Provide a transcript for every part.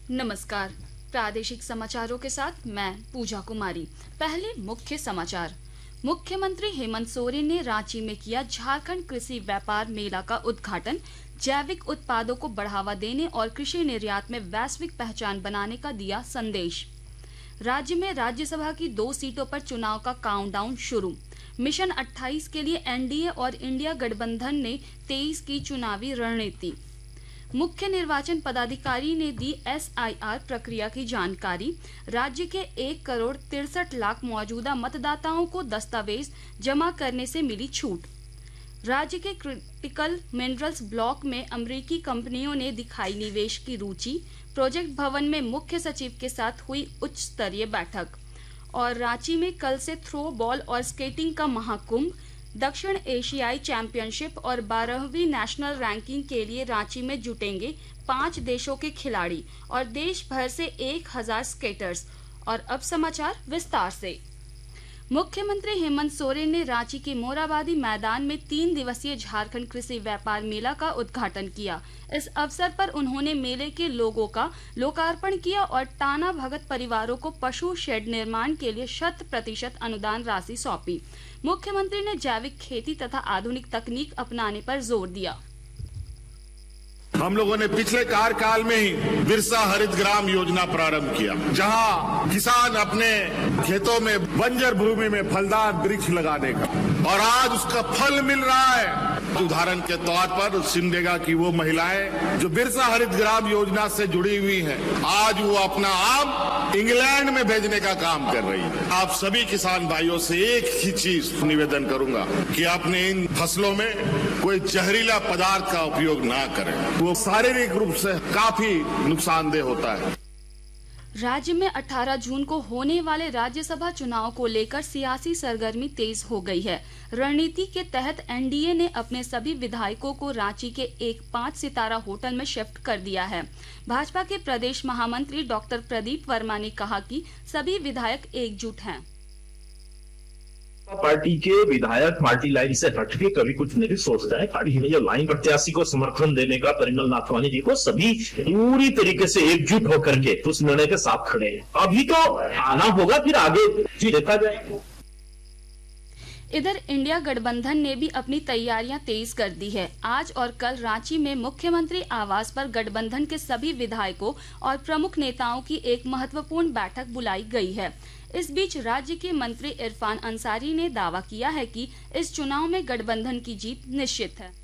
नमस्कार। प्रादेशिक समाचारों के साथ मैं पूजा कुमारी। पहले मुख्य समाचार। मुख्यमंत्री हेमंत सोरेन ने रांची में किया झारखंड कृषि व्यापार मेला का उद्घाटन। जैविक उत्पादों को बढ़ावा देने और कृषि निर्यात में वैश्विक पहचान बनाने का दिया संदेश। राज्य में राज्यसभा की 2 सीटों पर चुनाव का काउंटडाउन शुरू। मिशन 28 के लिए एनडीए और इंडिया गठबंधन ने 23 की चुनावी रणनीति। मुख्य निर्वाचन पदाधिकारी ने दी SIR प्रक्रिया की जानकारी। राज्य के 1,63,00,000 मौजूदा मतदाताओं को दस्तावेज जमा करने से मिली छूट। राज्य के क्रिटिकल मिनरल्स ब्लॉक में अमेरिकी कंपनियों ने दिखाई निवेश की रुचि। प्रोजेक्ट भवन में मुख्य सचिव के साथ हुई उच्च स्तरीय बैठक। और रांची में कल से थ्रो बॉल और स्केटिंग का महाकुंभ। दक्षिण एशियाई चैंपियनशिप और 12वीं नेशनल रैंकिंग के लिए रांची में जुटेंगे 5 देशों के खिलाड़ी और देश भर से 1000 स्केटर्स। और अब समाचार विस्तार से। मुख्यमंत्री हेमंत सोरेन ने रांची के मोराबादी मैदान में 3 दिवसीय झारखंड कृषि व्यापार मेला का उद्घाटन किया। इस अवसर पर उन्होंने मेले के लोगों का लोकार्पण किया और टाना भगत परिवारों को पशु शेड निर्माण के लिए 100% अनुदान राशि सौंपी। मुख्यमंत्री ने जैविक खेती तथा आधुनिक तकनीक अपनाने पर जोर दिया। हम लोगों ने पिछले कार्यकाल में ही बिरसा हरित ग्राम योजना प्रारंभ किया, जहां किसान अपने खेतों में बंजर भूमि में फलदार वृक्ष लगाने का, और आज उसका फल मिल रहा है। उदाहरण के तौर पर सिमडेगा की वो महिलाएं जो बिरसा हरित ग्राम योजना से जुड़ी हुई हैं, आज वो अपना आम इंग्लैंड में भेजने का काम कर रही है। आप सभी किसान भाइयों से एक ही चीज निवेदन करूंगा कि अपने इन फसलों में कोई जहरीला पदार्थ का उपयोग ना करें, वो शारीरिक रूप से काफी नुकसानदेह होता है। राज्य में 18 जून को होने वाले राज्यसभा चुनाव को लेकर सियासी सरगर्मी तेज हो गई है। रणनीति के तहत एनडीए ने अपने सभी विधायकों को रांची के एक 5 सितारा होटल में शिफ्ट कर दिया है। भाजपा के प्रदेश महामंत्री डॉक्टर प्रदीप वर्मा ने कहा कि सभी विधायक एकजुट हैं। पार्टी के विधायक पार्टी लाइन से हट के कभी कुछ नहीं सोचता है। पार्टी में जो लाइन प्रत्याशी को समर्थन देने का परिमल नाथवानी जी को सभी पूरी तरीके से एकजुट होकर के उस निर्णय के साथ खड़े हैं। अभी तो आना होगा, फिर आगे देखा जाएगा। इधर इंडिया गठबंधन ने भी अपनी तैयारियां तेज कर दी है। आज और कल रांची में मुख्यमंत्री आवास पर गठबंधन के सभी विधायकों और प्रमुख नेताओं की एक महत्वपूर्ण बैठक बुलाई गई है। इस बीच राज्य के मंत्री इरफान अंसारी ने दावा किया है कि इस चुनाव में गठबंधन की जीत निश्चित है।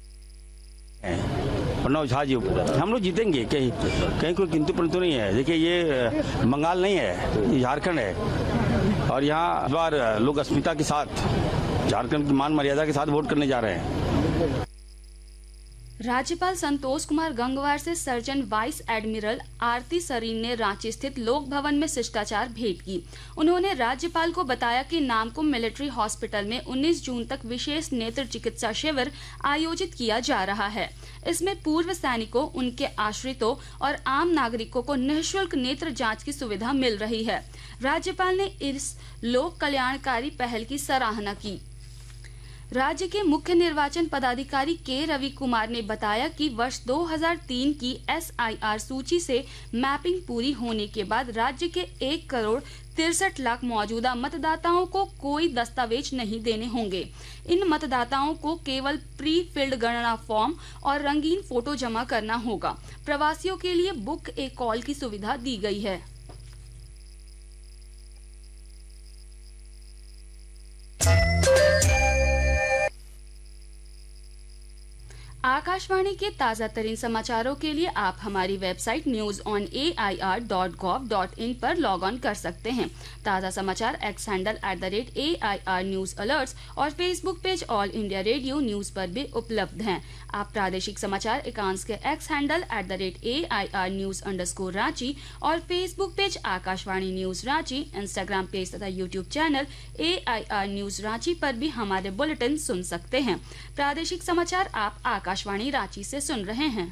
हम लोग जीतेंगे, कहीं कोई किंतु परंतु नहीं है। देखिए, ये बंगाल नहीं है, ये झारखंड है और यहाँ इस बार लोग अस्मिता के साथ, झारखंड की मान मर्यादा के साथ वोट करने जा रहे हैं। राज्यपाल संतोष कुमार गंगवार से सर्जन वाइस एडमिरल आरती सरीन ने रांची स्थित लोक भवन में शिष्टाचार भेंट की। उन्होंने राज्यपाल को बताया कि नामकुम मिलिट्री हॉस्पिटल में 19 जून तक विशेष नेत्र चिकित्सा शिविर आयोजित किया जा रहा है। इसमें पूर्व सैनिकों, उनके आश्रितों और आम नागरिकों को निःशुल्क नेत्र जांच की सुविधा मिल रही है। राज्यपाल ने इस लोक कल्याणकारी पहल की सराहना की। राज्य के मुख्य निर्वाचन पदाधिकारी के रवि कुमार ने बताया कि वर्ष 2003 की SIR सूची से मैपिंग पूरी होने के बाद राज्य के 1,63,00,000 मौजूदा मतदाताओं को कोई दस्तावेज नहीं देने होंगे। इन मतदाताओं को केवल प्री फिल्ड गणना फॉर्म और रंगीन फोटो जमा करना होगा। प्रवासियों के लिए बुक ए कॉल की सुविधा दी गई है। आकाशवाणी के ताजा तरीन समाचारों के लिए आप हमारी वेबसाइट newsonair.gov.in पर लॉग ऑन कर सकते हैं। ताजा समाचार x handle @AIR news alerts और Facebook page all India radio news पर भी उपलब्ध हैं। आप प्रादेशिक समाचार एकांश के एक्स हैंडल @AIR न्यूज_रांची और Facebook page Akashvani news Ranchi, Instagram page तथा YouTube channel AIR news Ranchi पर भी हमारे बुलेटिन सुन सकते हैं। प्रादेशिक समाचार आप आकाशवाणी रांची से सुन रहे हैं।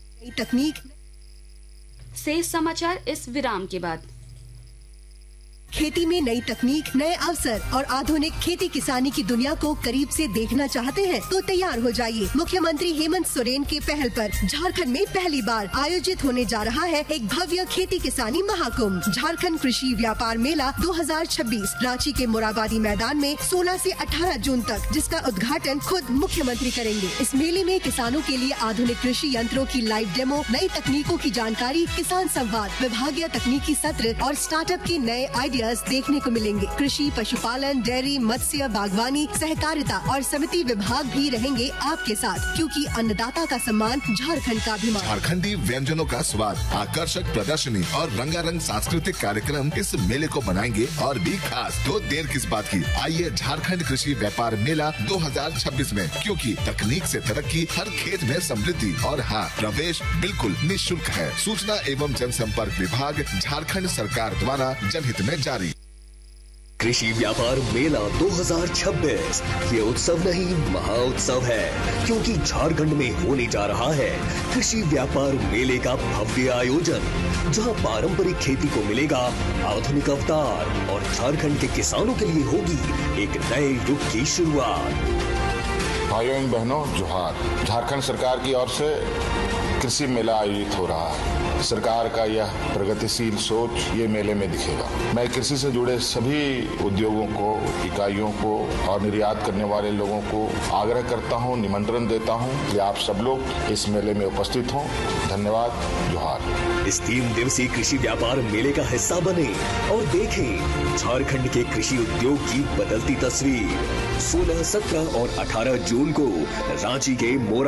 तकनीक से समाचार इस विराम के बाद। खेती में नई तकनीक, नए अवसर और आधुनिक खेती किसानी की दुनिया को करीब से देखना चाहते हैं तो तैयार हो जाइए। मुख्यमंत्री हेमंत सोरेन के पहल पर झारखंड में पहली बार आयोजित होने जा रहा है एक भव्य खेती किसानी महाकुंभ, झारखंड कृषि व्यापार मेला 2026, रांची के मोराबादी मैदान में 16 से 18 जून तक, जिसका उद्घाटन खुद मुख्यमंत्री करेंगे। इस मेले में किसानों के लिए आधुनिक कृषि यंत्रों की लाइव डेमो, नई तकनीकों की जानकारी, किसान संवाद, विभागीय तकनीकी सत्र और स्टार्टअप के नए आइडियाज देखने को मिलेंगे। कृषि, पशुपालन, डेयरी, मत्स्य, बागवानी, सहकारिता और समिति विभाग भी रहेंगे आपके साथ, क्योंकि अन्नदाता का सम्मान झारखंड का अभिमान। झारखंडी व्यंजनों का स्वाद, आकर्षक प्रदर्शनी और रंगारंग सांस्कृतिक कार्यक्रम इस मेले को बनाएंगे और भी खास। तो देर किस बात की, आइए झारखंड कृषि व्यापार मेला 2026 में, क्योंकि तकनीक से तरक्की, हर खेत में समृद्धि और हाँ, प्रवेश बिल्कुल निःशुल्क है। सूचना एवं जनसंपर्क विभाग, झारखंड सरकार द्वारा जनहित में जारी। कृषि व्यापार मेला 2026 ये उत्सव नहीं, महाउत्सव है, क्योंकि झारखंड में होने जा रहा है कृषि व्यापार मेले का भव्य आयोजन, जहां पारंपरिक खेती को मिलेगा आधुनिक अवतार और झारखंड के किसानों के लिए होगी एक नए युग की शुरुआत। भाइयों एवं बहनों, जोहार। झारखंड सरकार की ओर से कृषि मेला आयोजित हो रहा है। सरकार का यह प्रगतिशील सोच ये मेले में दिखेगा। मैं कृषि से जुड़े सभी उद्योगों को, इकाइयों को और निर्यात करने वाले लोगों को आग्रह करता हूँ, निमंत्रण देता हूँ कि आप सब लोग इस मेले में उपस्थित हों। धन्यवाद, जोहार। इस 3 दिवसीय कृषि व्यापार मेले का हिस्सा बने और देखें झारखंड के कृषि उद्योग की बदलती तस्वीर। 16, 17 और 18 जून को रांची के मोरा